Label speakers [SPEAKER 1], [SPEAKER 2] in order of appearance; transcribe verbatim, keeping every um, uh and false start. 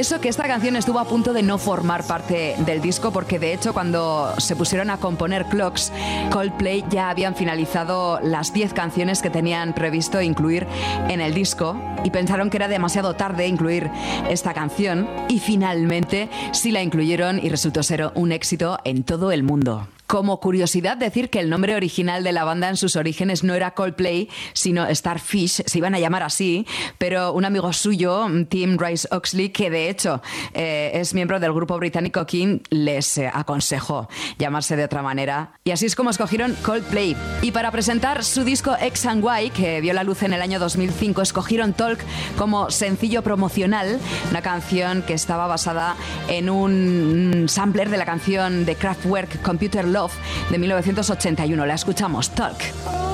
[SPEAKER 1] eso que esta canción estuvo a punto de no formar parte del disco, porque de hecho cuando se pusieron a componer Clocks, Coldplay ya habían finalizado las diez canciones que tenían previsto incluir en el disco y pensaron que era demasiado tarde incluir esta canción y finalmente sí la incluyeron y resultó ser un éxito en todo el mundo. Como curiosidad, decir que el nombre original de la banda en sus orígenes no era Coldplay, sino Starfish, se iban a llamar así, pero un amigo suyo, Tim Rice-Oxley, que de hecho eh, es miembro del grupo británico King, les eh, aconsejó llamarse de otra manera. Y así es como escogieron Coldplay. Y para presentar su disco X and Y, que vio la luz en el año dos mil cinco, escogieron Talk como sencillo promocional, una canción que estaba basada en un sampler de la canción de Kraftwerk, Computer Love, de mil novecientos ochenta y uno. La escuchamos, Talk.